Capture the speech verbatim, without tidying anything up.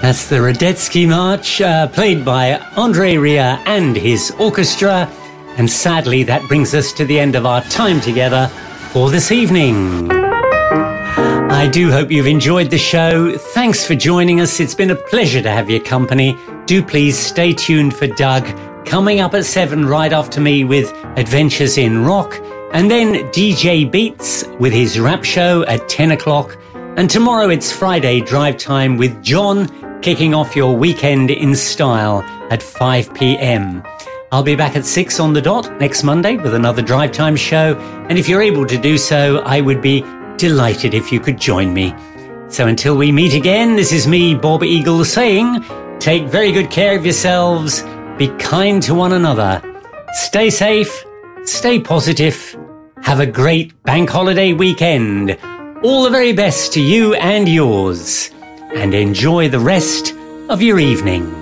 That's the Radetzky March, uh, played by Andre Rieu and his orchestra. And sadly, that brings us to the end of our time together for this evening. I do hope you've enjoyed the show. Thanks for joining us. It's been a pleasure to have your company. Do please stay tuned for Doug, coming up at seven right after me with Adventures in Rock. And then D J Beats with his rap show at ten o'clock. And tomorrow it's Friday Drive Time with John, kicking off your weekend in style at five p.m. I'll be back at six on the dot next Monday with another Drive Time show. And if you're able to do so, I would be delighted if you could join me. So until we meet again, this is me, Bob Eagle, saying, take very good care of yourselves, be kind to one another, stay safe, stay positive, have a great bank holiday weekend. All the very best to you and yours, and enjoy the rest of your evening.